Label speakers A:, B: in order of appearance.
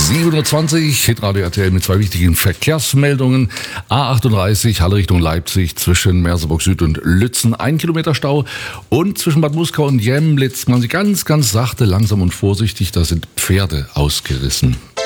A: 7:20 Uhr, Hitradio RTL mit zwei wichtigen Verkehrsmeldungen. A38, Halle Richtung Leipzig zwischen Merseburg Süd und Lützen, 1 Kilometer Stau. Und zwischen Bad Muskau und Jemlitz, man sieht ganz, ganz sachte, langsam und vorsichtig, da sind Pferde ausgerissen.